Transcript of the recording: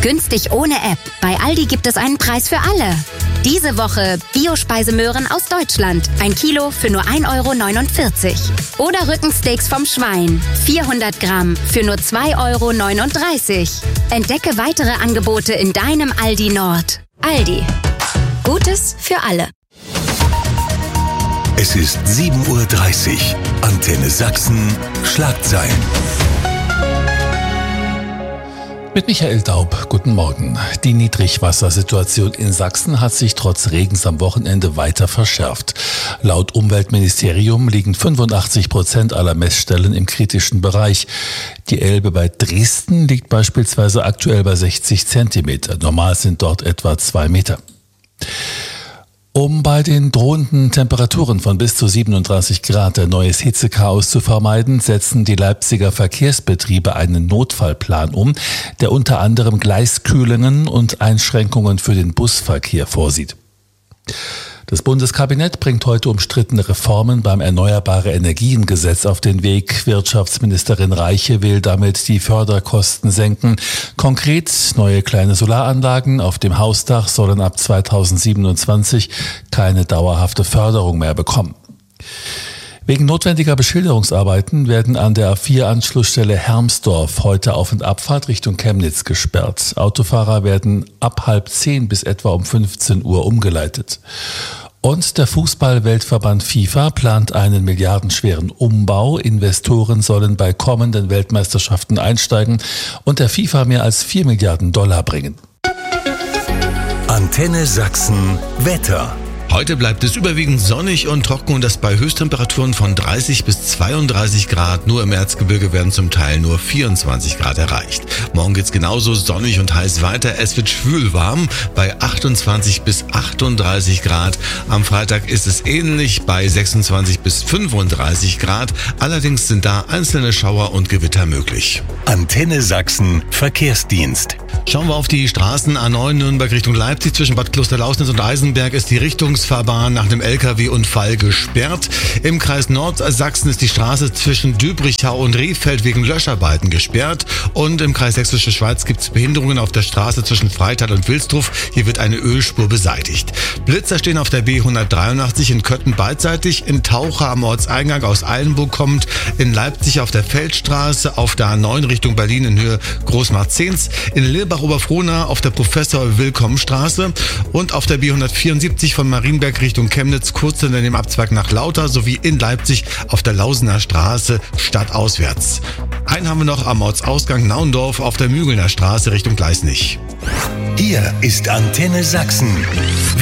Günstig ohne App. Bei Aldi gibt es einen Preis für alle. Diese Woche Biospeisemöhren aus Deutschland. 1 Kilo für nur 1,49 €. Oder Rückensteaks vom Schwein. 400 Gramm für nur 2,39 €. Entdecke weitere Angebote in deinem Aldi Nord. Aldi. Gutes für alle. Es ist 7:30 Uhr. Antenne Sachsen. Schlagzeilen. Mit Michael Daub, guten Morgen. Die Niedrigwassersituation in Sachsen hat sich trotz Regens am Wochenende weiter verschärft. Laut Umweltministerium liegen 85% aller Messstellen im kritischen Bereich. Die Elbe bei Dresden liegt beispielsweise aktuell bei 60 Zentimeter. Normal sind dort etwa 2 Meter. Um bei den drohenden Temperaturen von bis zu 37 Grad ein neues Hitzechaos zu vermeiden, setzen die Leipziger Verkehrsbetriebe einen Notfallplan um, der unter anderem Gleiskühlungen und Einschränkungen für den Busverkehr vorsieht. Das Bundeskabinett bringt heute umstrittene Reformen beim Erneuerbare-Energien-Gesetz auf den Weg. Wirtschaftsministerin Reiche will damit die Förderkosten senken. Konkret, neue kleine Solaranlagen auf dem Hausdach sollen ab 2027 keine dauerhafte Förderung mehr bekommen. Wegen notwendiger Beschilderungsarbeiten werden an der A4-Anschlussstelle Hermsdorf heute Auf- und Abfahrt Richtung Chemnitz gesperrt. Autofahrer werden ab 9:30 bis etwa um 15 Uhr umgeleitet. Und der Fußball-Weltverband FIFA plant einen milliardenschweren Umbau. Investoren sollen bei kommenden Weltmeisterschaften einsteigen und der FIFA mehr als $4 Milliarden bringen. Antenne Sachsen. Wetter. Heute bleibt es überwiegend sonnig und trocken und das bei Höchsttemperaturen von 30 bis 32 Grad. Nur im Erzgebirge werden zum Teil nur 24 Grad erreicht. Morgen geht's genauso sonnig und heiß weiter. Es wird schwül warm bei 28 bis 38 Grad. Am Freitag ist es ähnlich bei 26 bis 35 Grad. Allerdings sind da einzelne Schauer und Gewitter möglich. Antenne Sachsen. Verkehrsdienst. Schauen wir auf die Straßen. A9 Nürnberg Richtung Leipzig. Zwischen Bad Klosterlausnitz und Eisenberg ist die Richtungsfahrbahn nach dem LKW-Unfall gesperrt. Im Kreis Nordsachsen ist die Straße zwischen Dübrichau und Rehfeld wegen Löscharbeiten gesperrt. Und im Kreis Sächsische Schweiz gibt es Behinderungen auf der Straße zwischen Freital und Wilsdruf. Hier wird eine Ölspur beseitigt. Blitzer stehen auf der B183 in Köthen beidseitig. In Taucher am Ortseingang aus Eilenburg kommt. In Leipzig auf der Feldstraße, auf der A9 Richtung Berlin in Höhe Großmarktshens. In Lilbach-Oberfrohna auf der Professor-Willkomm-Straße und auf der B174 von Marienberg Richtung Chemnitz kurz hinter dem Abzweig nach Lauter sowie in Leipzig auf der Lausener Straße stadtauswärts. Einen haben wir noch am Ortsausgang Naundorf auf der Mügelner Straße Richtung Gleisnich. Hier ist Antenne Sachsen.